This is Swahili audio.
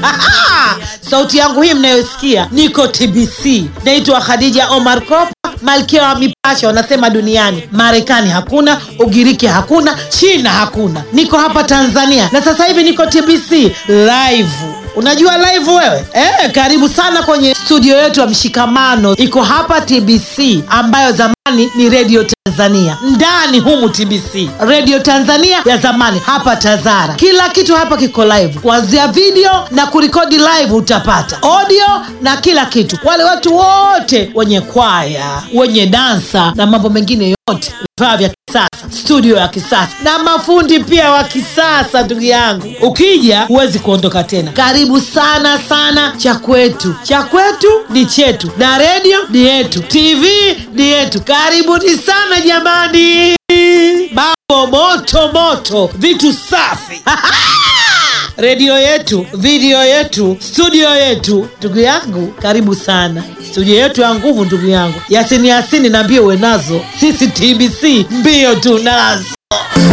Sauti yangu hii mnayosikia, niko TBC. Naitwa Khadija Omar Kopa, malkia wa mipasho wanasema duniani. Marekani hakuna, Ugiriki hakuna, China hakuna. Niko hapa Tanzania na sasa hivi niko TBC live. Unajua live wewe? Karibu sana kwenye studio yetu ya Mshikamano. Iko hapa TBC ambayo zamani ni Radio Tanzania. Ndani humu TBC, Radio Tanzania ya zamani, hapa Tazara. Kila kitu hapa kiko live. Kuanzia video na kurekodi live utapata audio na kila kitu. Wale watu wote wenye kwaya, wenye dansa na mambo mengine yote, vifaa vya kisasa, studio ya kisasa na mafundi pia wa kisasa. Ndugu yangu, ukija huwezi kuondoka tena. Karibu sana sana. Cha kwetu ni chetu, na radio ni yetu, TV ni yetu. Karibuni sana jamani. Mambo moto moto, vitu safi. Radio yetu, video yetu, studio yetu. Ndugu yangu, karibu sana. Studio yetu ya nguvu ndugu yangu. Yasini na mbio uwe nazo. Sisi TBC mbio tunazo.